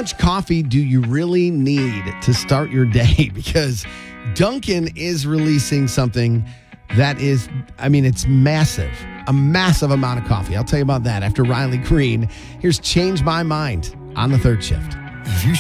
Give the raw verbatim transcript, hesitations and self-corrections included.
much coffee do you really need to start your day? Because Dunkin' is releasing something that is, I mean, it's massive. A massive amount of coffee. I'll tell you about that after Riley Green. Here's Change My Mind on the third shift. You